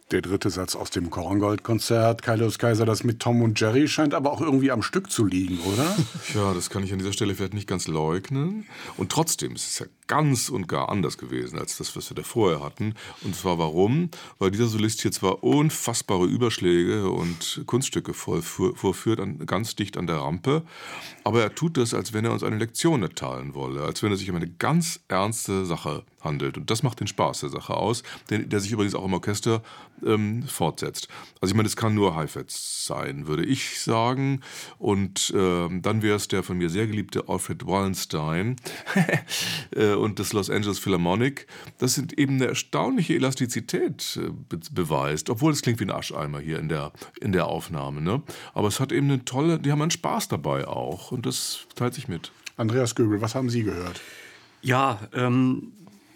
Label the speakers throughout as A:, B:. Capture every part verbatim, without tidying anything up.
A: Der dritte Satz aus dem Korngold-Konzert, Kaius Kaiser, das mit Tom und Jerry, scheint aber auch irgendwie am Stück zu liegen, oder?
B: Ja, das kann ich an dieser Stelle vielleicht nicht ganz leugnen. Und trotzdem ist es ja ganz und gar anders gewesen als das, was wir da vorher hatten. Und zwar warum? Weil dieser Solist hier zwar unfassbare Überschläge und Kunststücke vorführt, an, ganz dicht an der Rampe, aber er tut das, als wenn er uns eine Lektion erteilen wolle, als wenn er sich um eine ganz ernste Sache handelt. Und das macht den Spaß der Sache aus, den, der sich übrigens auch im Orchester ähm, fortsetzt. Also ich meine, es kann nur Heifetz sein, würde ich sagen. Und ähm, dann wäre es der von mir sehr geliebte Alfred Wallenstein äh, und das Los Angeles Philharmonic. Das sind eben eine erstaunliche Elastizität äh, be beweist, obwohl es klingt wie ein Ascheimer hier in der, in der Aufnahme. Ne? Aber es hat eben eine tolle, die haben einen Spaß dabei auch und das teilt sich mit.
A: Andreas Göbel, was haben Sie gehört?
C: Ja, ähm...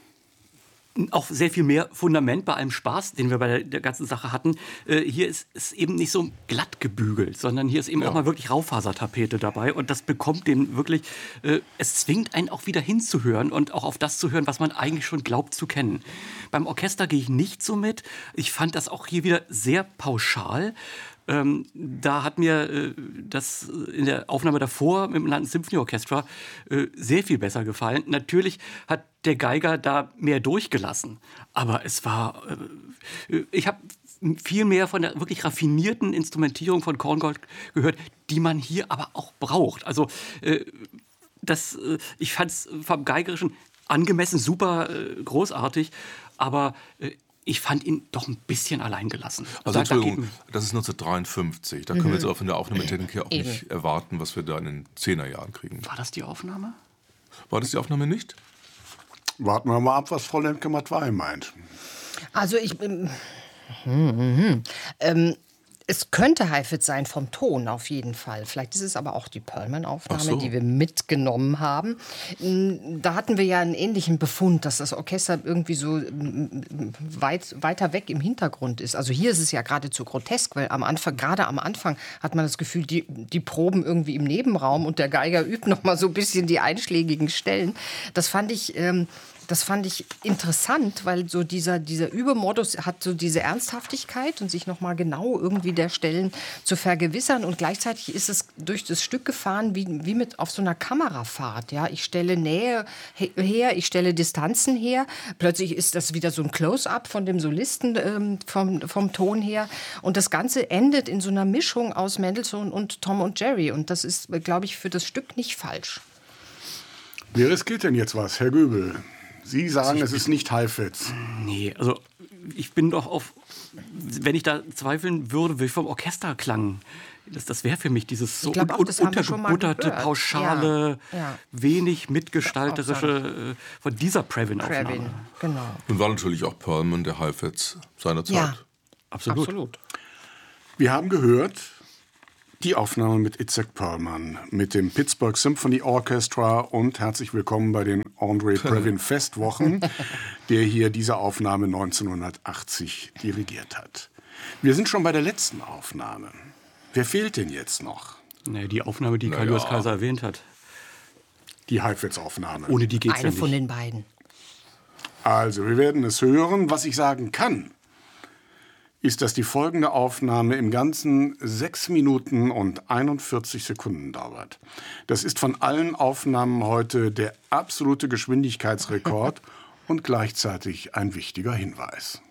C: auch sehr viel mehr Fundament bei allem Spaß, den wir bei der, der ganzen Sache hatten. Äh, hier ist es eben nicht so glatt gebügelt, sondern hier ist eben ja. auch mal wirklich Raufasertapete dabei. Und das bekommt den wirklich, äh, es zwingt einen auch wieder hinzuhören und auch auf das zu hören, was man eigentlich schon glaubt zu kennen. Beim Orchester gehe ich nicht so mit. Ich fand das auch hier wieder sehr pauschal. Ähm, da hat mir äh, das in der Aufnahme davor mit dem London Symphony Orchestra äh, sehr viel besser gefallen. Natürlich hat der Geiger da mehr durchgelassen, aber es war, äh, ich habe viel mehr von der wirklich raffinierten Instrumentierung von Korngold gehört, die man hier aber auch braucht. Also äh, das, äh, ich fand es vom Geigerischen angemessen super äh, großartig, aber äh, ich fand ihn doch ein bisschen allein gelassen.
B: Also da, Entschuldigung, da das ist neunzehnhundertdreiundfünfzig. Da mhm. können wir jetzt auch von der Aufnahmetechnik her auch Eben. nicht erwarten, was wir da in den Zehnerjahren kriegen.
C: War das die Aufnahme?
B: War das die Aufnahme nicht?
A: Warten wir mal ab, was Frau Lemke-Matwei meint.
D: Also ich... Ähm, hm, hm, hm. ähm, Es könnte Heifetz sein vom Ton auf jeden Fall. Vielleicht ist es aber auch die Perlman-Aufnahme, so. die wir mitgenommen haben. Da hatten wir ja einen ähnlichen Befund, dass das Orchester irgendwie so weit, weiter weg im Hintergrund ist. Also hier ist es ja geradezu grotesk, weil am Anfang, gerade am Anfang hat man das Gefühl, die, die proben irgendwie im Nebenraum und der Geiger übt noch mal so ein bisschen die einschlägigen Stellen. Das fand ich... Ähm, Das fand ich interessant, weil so dieser, dieser Übermodus hat so diese Ernsthaftigkeit und sich noch mal genau irgendwie der Stellen zu vergewissern. Und gleichzeitig ist es durch das Stück gefahren wie, wie mit auf so einer Kamerafahrt. Ja? Ich stelle Nähe her, ich stelle Distanzen her. Plötzlich ist das wieder so ein Close-up von dem Solisten ähm, vom, vom Ton her. Und das Ganze endet in so einer Mischung aus Mendelssohn und Tom und Jerry. Und das ist, glaube ich, für das Stück nicht falsch.
A: Wer riskiert denn jetzt was, Herr Göbel? Sie sagen, also es ist nicht Heifetz.
C: Nee, also ich bin doch auf, wenn ich da zweifeln würde, wie vom Orchesterklang. Das, das wäre für mich dieses so
D: glaub,
C: un,
D: un,
C: untergebutterte, pauschale,
D: ja, ja.
C: wenig mitgestalterische von dieser Previn-Aufnahme.
D: Genau.
B: Und war natürlich auch Perlman der Heifetz seiner Zeit.
D: Ja,
C: absolut.
D: absolut.
A: Wir haben gehört, die Aufnahme mit Itzhak Perlman, mit dem Pittsburgh Symphony Orchestra und herzlich willkommen bei den Andre Previn Festwochen, der hier diese Aufnahme neunzehnhundertachtzig dirigiert hat. Wir sind schon bei der letzten Aufnahme. Wer fehlt denn jetzt noch?
C: Nee, die Aufnahme, die naja. Kaius Kaiser erwähnt hat.
A: Die Heifetz-Aufnahme.
C: Ohne die geht's
D: Eine
C: ja nicht.
D: von den beiden.
A: Also, wir werden es hören. Was ich sagen kann, ist, dass die folgende Aufnahme im Ganzen sechs Minuten und einundvierzig Sekunden dauert. Das ist von allen Aufnahmen heute der absolute Geschwindigkeitsrekord und gleichzeitig ein wichtiger Hinweis.